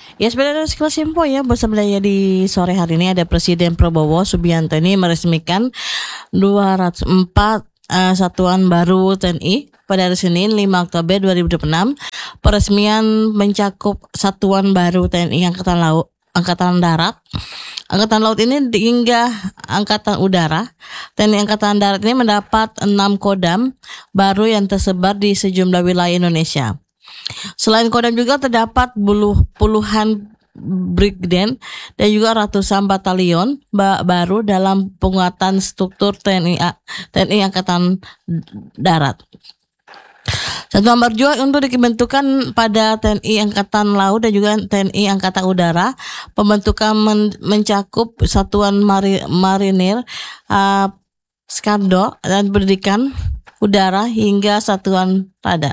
Ya sebenarnya sekilas info ya sebenarnya di sore hari ini ada Presiden Prabowo Subianto ini meresmikan 204 satuan baru TNI pada hari Senin 5 Oktober 2026. Peresmian mencakup satuan baru TNI Angkatan Laut, Angkatan Darat, Angkatan Laut ini hingga Angkatan Udara. TNI Angkatan Darat ini mendapat 6 kodam baru yang tersebar di sejumlah wilayah Indonesia. Selain kodam juga terdapat puluhan brigden dan juga ratusan batalion baru dalam penguatan struktur TNI Angkatan Darat. Satuan baru juga untuk dibentukkan pada TNI Angkatan Laut dan juga TNI Angkatan Udara. Pembentukan mencakup satuan marinir, skadro dan pendidikan udara hingga satuan radar.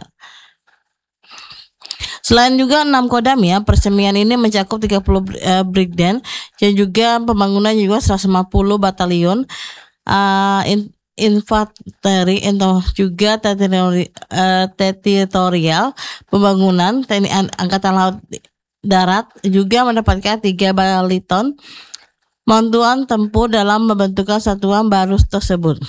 Selain juga 6 kodam ya, peresmian ini mencakup 30 brigden dan juga pembangunan juga 150 batalion infanteri atau juga teritorial. Pembangunan TNI Angkatan Laut Darat juga mendapatkan 3 baliton bantuan tempur dalam membentukkan satuan baru tersebut.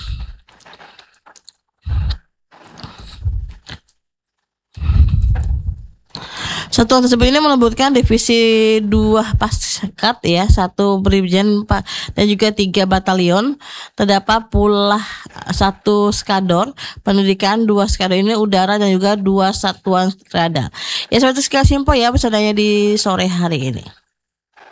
Satuan tersebut ini menyebutkan divisi 2 Paskat ya, 1 brigjen dan juga 3 batalion. Terdapat pula 1 skador pendidikan, 2 skador ini udara dan juga 2 satuan radar. Ya seperti sekilas info ya pesannya di sore hari ini.